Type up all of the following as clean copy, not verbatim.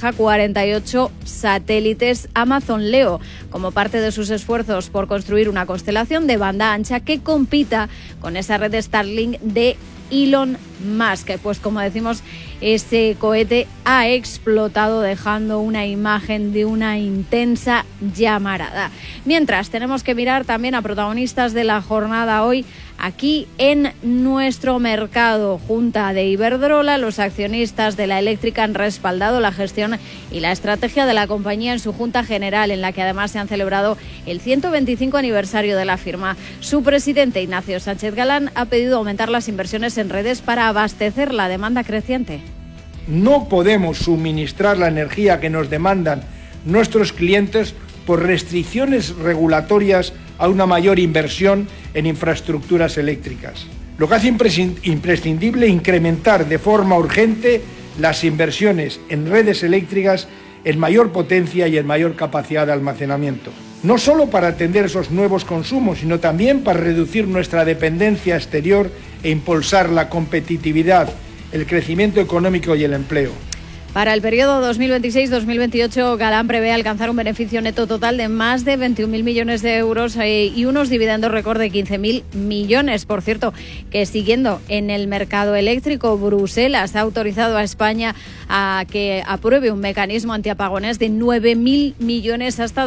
deja 48 satélites Amazon Leo como parte de sus esfuerzos por construir una constelación de banda ancha que compita con esa red de Starlink de Elon Musk. Pues como decimos, ese cohete ha explotado dejando una imagen de una intensa llamarada. Mientras, tenemos que mirar también a protagonistas de la jornada hoy aquí en nuestro mercado. Junta de Iberdrola, los accionistas de la eléctrica han respaldado la gestión y la estrategia de la compañía en su Junta General, en la que además se han celebrado el 125 aniversario de la firma. Su presidente, Ignacio Sánchez Galán, ha pedido aumentar las inversiones en redes para abastecer la demanda creciente. No podemos suministrar la energía que nos demandan nuestros clientes por restricciones regulatorias a una mayor inversión en infraestructuras eléctricas, lo que hace imprescindible incrementar de forma urgente las inversiones en redes eléctricas en mayor potencia y en mayor capacidad de almacenamiento. No solo para atender esos nuevos consumos, sino también para reducir nuestra dependencia exterior e impulsar la competitividad, el crecimiento económico y el empleo. Para el periodo 2026-2028, Galán prevé alcanzar un beneficio neto total de más de 21.000 millones de euros y unos dividendos récord de 15.000 millones. Por cierto, que siguiendo en el mercado eléctrico, Bruselas ha autorizado a España a que apruebe un mecanismo antiapagones de 9.000 millones hasta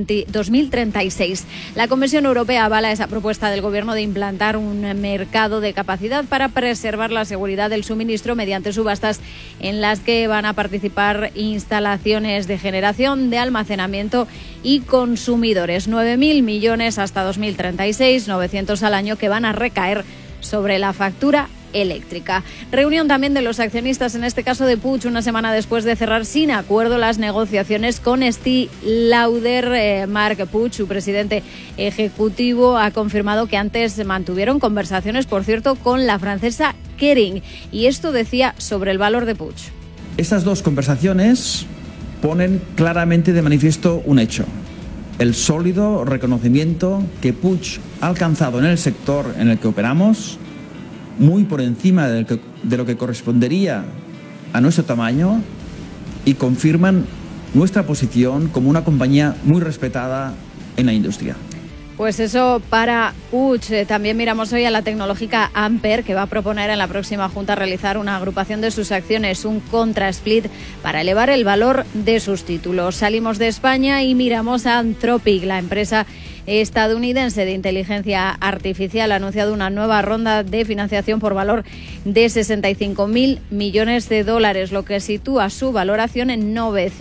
2036. La Comisión Europea avala esa propuesta del Gobierno de implantar un mercado de capacidad para preservar la seguridad del suministro mediante subastas en las que van a participar instalaciones de generación, de almacenamiento y consumidores. 9.000 millones hasta 2036, 900 al año, que van a recaer sobre la factura eléctrica. Reunión también de los accionistas, en este caso de Puig, una semana después de cerrar sin acuerdo las negociaciones con Estée Lauder. Marc Puig, su presidente ejecutivo, ha confirmado que antes mantuvieron conversaciones, por cierto, con la francesa Kering. Y esto decía sobre el valor de Puig. Estas dos conversaciones ponen claramente de manifiesto un hecho: el sólido reconocimiento que Puig ha alcanzado en el sector en el que operamos, muy por encima de lo que correspondería a nuestro tamaño, y confirman nuestra posición como una compañía muy respetada en la industria. Pues eso para Puig. También miramos hoy a la tecnológica Amper, que va a proponer en la próxima Junta realizar una agrupación de sus acciones, un contra-split, para elevar el valor de sus títulos. Salimos de España y miramos a Anthropic. La empresa estadounidense de inteligencia artificial ha anunciado una nueva ronda de financiación por valor de 65.000 millones de dólares, lo que sitúa su valoración en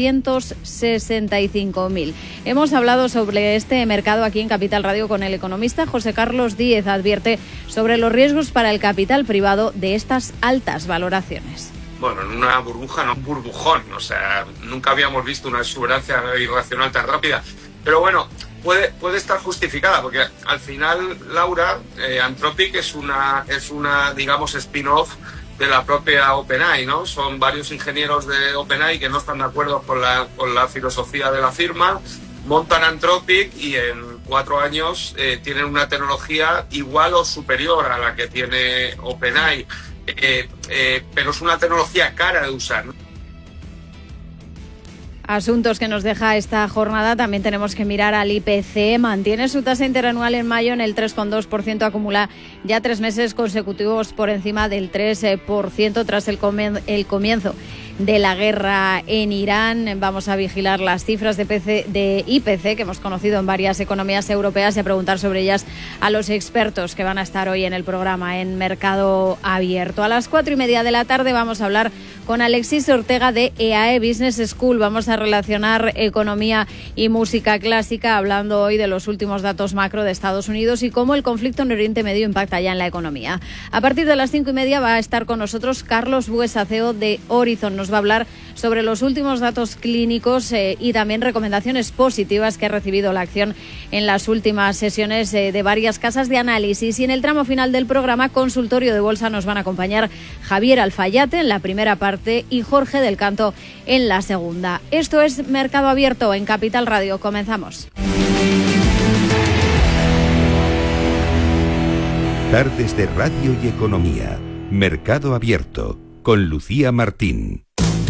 965.000. Hemos hablado sobre este mercado aquí en Capital Radio con el economista José Carlos Díez. Advierte sobre los riesgos para el capital privado de estas altas valoraciones. Bueno, en una burbuja, no un burbujón, o sea, nunca habíamos visto una exuberancia irracional tan rápida, pero bueno, puede estar justificada, porque al final, Laura, Anthropic es una digamos, spin-off de la propia OpenAI, ¿no? Son varios ingenieros de OpenAI que no están de acuerdo con la filosofía de la firma, montan Anthropic y en 4 años tienen una tecnología igual o superior a la que tiene OpenAI, pero es una tecnología cara de usar, ¿no? Asuntos que nos deja esta jornada. También tenemos que mirar al IPC. Mantiene su tasa interanual en mayo en el 3,2%. Acumula ya 3 meses consecutivos por encima del 3% tras el comienzo de la guerra en Irán. Vamos a vigilar las cifras de IPC que hemos conocido en varias economías europeas y a preguntar sobre ellas a los expertos que van a estar hoy en el programa en Mercado Abierto. A las 4:30 de la tarde vamos a hablar con Alexis Ortega de EAE Business School. Vamos a relacionar economía y música clásica, hablando hoy de los últimos datos macro de Estados Unidos y cómo el conflicto en Oriente Medio impacta ya en la economía. A partir de las 5:30 va a estar con nosotros Carlos Buesa, CEO de Horizon. Nos va a hablar sobre los últimos datos clínicos y también recomendaciones positivas que ha recibido la acción en las últimas sesiones de varias casas de análisis. Y en el tramo final del programa, consultorio de bolsa, nos van a acompañar Javier Alfayate en la primera parte y Jorge del Canto en la segunda. Esto es Mercado Abierto en Capital Radio. Comenzamos. Tardes de Radio y Economía. Mercado Abierto con Lucía Martín.